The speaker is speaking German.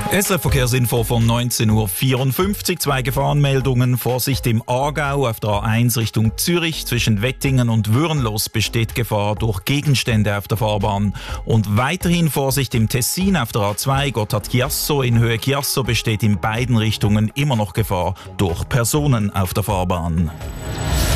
SRF-Verkehrsinfo von 19.54 Uhr. 2 Gefahrenmeldungen. Vorsicht im Aargau auf der A1 Richtung Zürich. Zwischen Wettingen und Würenlos besteht Gefahr durch Gegenstände auf der Fahrbahn. Und weiterhin Vorsicht im Tessin auf der A2 Gotthard-Chiasso. In Höhe Chiasso besteht in beiden Richtungen immer noch Gefahr durch Personen auf der Fahrbahn.